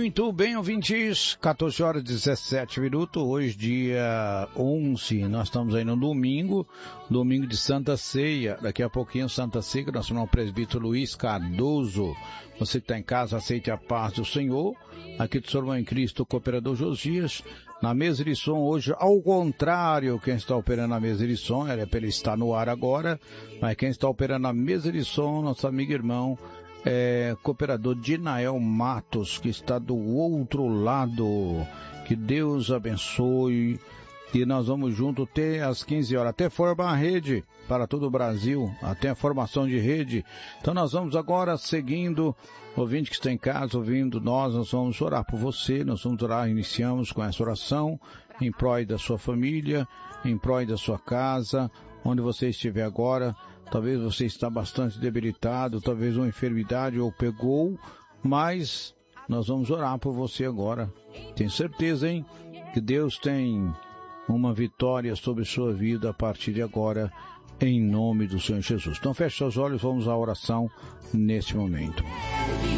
Muito bem, ouvintes, 14 horas e 17 minutos, hoje dia 11, nós estamos aí no domingo de Santa Ceia, daqui a pouquinho Santa Ceia, nosso irmão presbítero Luiz Cardoso. Você que está em casa, aceite a paz do Senhor, aqui do seu irmão em Cristo, o cooperador Josias, na mesa de som hoje, ao contrário, quem está operando a mesa de som, era para ele estar no ar agora, mas quem está operando a mesa de som, nosso amigo e irmão, cooperador Dinael Matos, que está do outro lado. Que Deus abençoe. E nós vamos junto até às 15 horas, até formar a rede para todo o Brasil, até a formação de rede. Então nós vamos agora seguindo, ouvinte que está em casa, ouvindo nós vamos orar por você, nós vamos orar, iniciamos com essa oração, em prol da sua família, em prol da sua casa, onde você estiver agora. Talvez você está bastante debilitado, talvez uma enfermidade ou pegou, mas nós vamos orar por você agora. Tenho certeza, hein, que Deus tem uma vitória sobre sua vida a partir de agora, em nome do Senhor Jesus. Então feche seus olhos, vamos à oração neste momento.